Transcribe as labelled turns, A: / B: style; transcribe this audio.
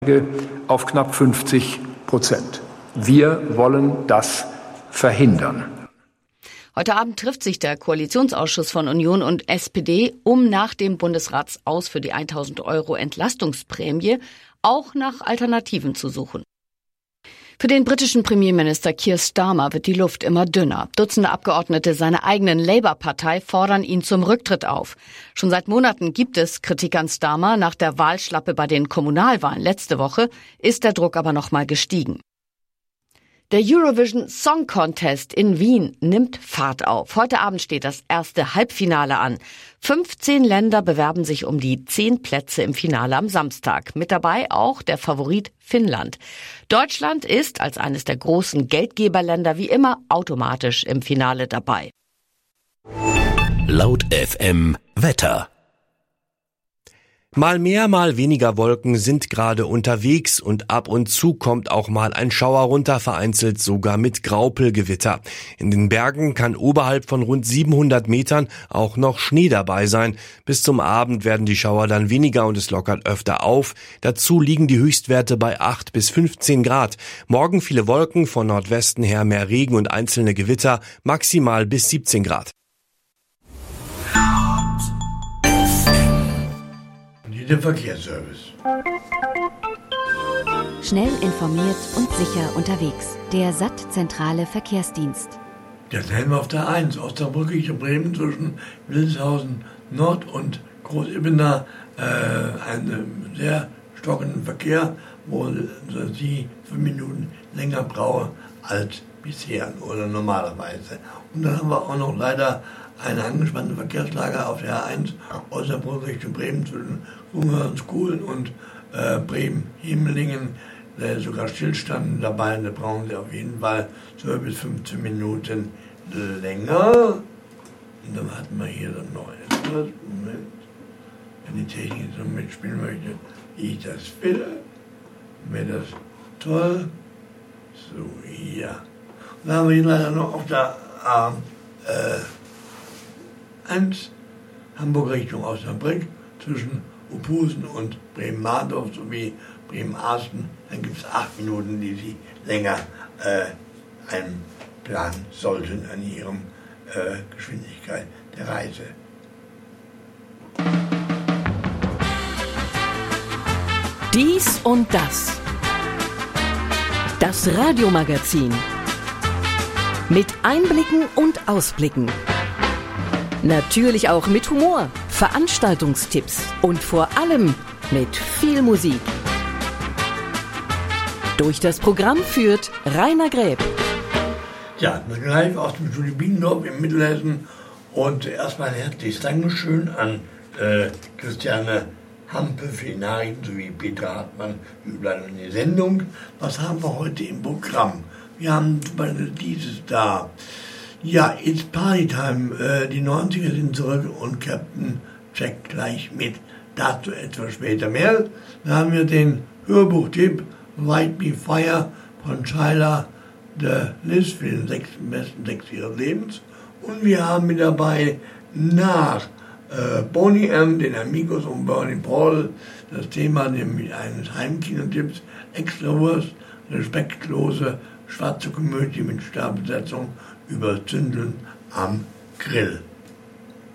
A: auf knapp 50%. Wir wollen das verhindern.
B: Heute Abend trifft sich der Koalitionsausschuss von Union und SPD, um nach dem Bundesratsaus für die 1.000 € Entlastungsprämie auch nach Alternativen zu suchen. Für den britischen Premierminister Keir Starmer wird die Luft immer dünner. Dutzende Abgeordnete seiner eigenen Labour-Partei fordern ihn zum Rücktritt auf. Schon seit Monaten gibt es Kritik an Starmer. Nach der Wahlschlappe bei den Kommunalwahlen letzte Woche ist der Druck aber nochmal gestiegen. Der Eurovision Song Contest in Wien nimmt Fahrt auf. Heute Abend steht das erste Halbfinale an. 15 Länder bewerben sich um die 10 Plätze im Finale am Samstag. Mit dabei auch der Favorit Finnland. Deutschland ist als eines der großen Geldgeberländer wie immer automatisch im Finale dabei.
C: Laut FM Wetter. Mal mehr, mal weniger Wolken sind gerade unterwegs und ab und zu kommt auch mal ein Schauer runter, vereinzelt sogar mit Graupelgewitter. In den Bergen kann oberhalb von rund 700 Metern auch noch Schnee dabei sein. Bis zum Abend werden die Schauer dann weniger und es lockert öfter auf. Dazu liegen die Höchstwerte bei 8 bis 15 Grad. Morgen viele Wolken, von Nordwesten her mehr Regen und einzelne Gewitter, maximal bis 17 Grad.
D: Der Verkehrsservice.
E: Schnell informiert und sicher unterwegs. Der SAT-Zentrale Verkehrsdienst.
D: Jetzt sind wir auf der 1, Osnabrück Richtung Bremen zwischen Wildeshausen Nord und Großibbener. Einen sehr stockenden Verkehr, wo Sie 5 Minuten länger brauchen als bisher oder normalerweise. Und dann haben wir auch noch leider eine angespannte Verkehrslage auf der A1 Osnabrück Richtung Bremen zwischen Ungarnskuhlen und Bremen-Himmelingen. Da ist sogar Stillstand dabei, da brauchen Sie auf jeden Fall 12 bis 15 Minuten länger. Und dann hatten wir hier dann noch etwas. Moment. Wenn die Technik so mitspielen möchte, wie ich das will, wäre das toll. So, ja. Und dann haben wir hier leider noch auf der A1 Hamburg Richtung Osnabrück zwischen Opusen und Bremen-Mardorf sowie Bremen-Arsten. Dann gibt es 8 Minuten, die Sie länger einplanen sollten an Ihrem Geschwindigkeit der Reise.
F: Dies und das. Das Radiomagazin. Mit Einblicken und Ausblicken. Natürlich auch mit Humor, Veranstaltungstipps und vor allem mit viel Musik. Durch das Programm führt Rainer Gräb.
D: Ja, live aus dem Studio Biendorf im Mittelhessen und erstmal ein herzliches Dankeschön an Christiane Hampe für die Nachrichten sowie Petra Hartmann für die Sendung. Was haben wir heute im Programm? Wir haben zum Beispiel dieses da. Ja, it's Partytime. Die 90er sind zurück und Captain checkt gleich mit. Dazu etwas später mehr. Dann haben wir den Hörbuchtipp Light Me Fire von Tyler de Liz für den besten Sex ihres Lebens. Und wir haben mit dabei nach Boney M., den Amigos und Bernie Paul, das Thema nämlich eines Heimkinotipps, Extrawurst, respektlose schwarze Komödie mit Starbesetzung über Zündeln am Grill.